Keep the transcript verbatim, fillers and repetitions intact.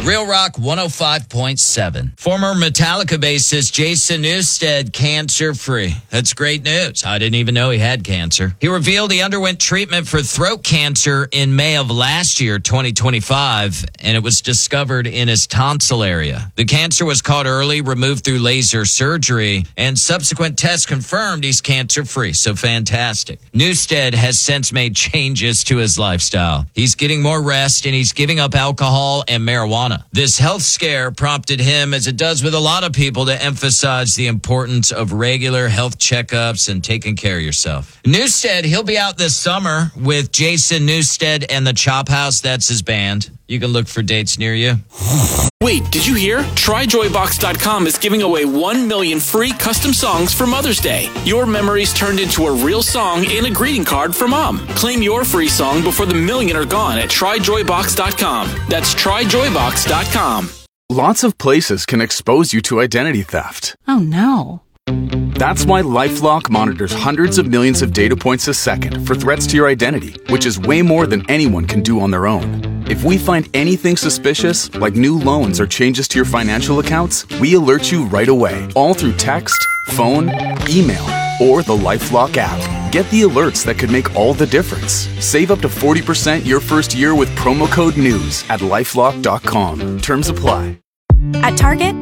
Real Rock one oh five point seven. Former Metallica bassist Jason Newsted cancer-free. That's great news. I didn't even know he had cancer. He revealed he underwent treatment for throat cancer in May of last year, twenty twenty-five, and it was discovered in his tonsil area. The cancer was caught early, removed through laser surgery, and subsequent tests confirmed he's cancer-free. So fantastic. Newsted has since made changes to his lifestyle. He's getting more rest, and he's giving up alcohol and marijuana. This health scare prompted him, as it does with a lot of people, to emphasize the importance of regular health checkups and taking care of yourself. Newsted, he'll be out this summer with Jason Newsted and the Chop House. That's his band. You can look for dates near you. Wait, did you hear? Try Joy Box dot com is giving away one million free custom songs for Mother's Day. Your memories turned into a real song and a greeting card for Mom. Claim your free song before the million are gone at Try Joy Box dot com. That's Try Joy Box dot com. Lots of places can expose you to identity theft. Oh, no. That's why LifeLock monitors hundreds of millions of data points a second for threats to your identity, which is way more than anyone can do on their own. If we find anything suspicious, like new loans or changes to your financial accounts, we alert you right away, all through text, phone, email, or the LifeLock app. Get the alerts that could make all the difference. Save up to forty percent your first year with promo code NEWS at LifeLock dot com. Terms apply. At Target,